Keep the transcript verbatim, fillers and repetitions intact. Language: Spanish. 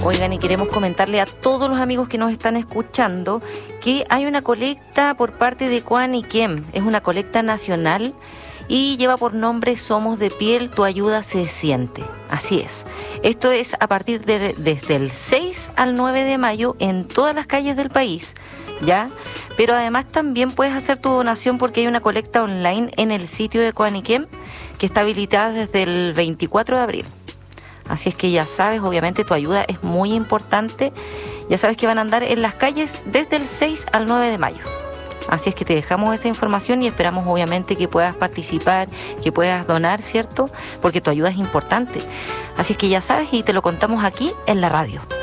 Oigan, y queremos comentarle a todos los amigos que nos están escuchando que hay una colecta por parte de Coaniquem. Es una colecta nacional y lleva por nombre Somos de Piel, tu ayuda se siente. Así es. Esto es a partir de desde el seis al nueve de mayo en todas las calles del país, ¿ya? Pero además también puedes hacer tu donación porque hay una colecta online en el sitio de Coaniquem que está habilitada desde el veinticuatro de abril. Así es que ya sabes, obviamente tu ayuda es muy importante. Ya sabes que van a andar en las calles desde el seis al nueve de mayo. Así es que te dejamos esa información y esperamos obviamente que puedas participar, que puedas donar, ¿cierto? Porque tu ayuda es importante. Así es que ya sabes y te lo contamos aquí en la radio.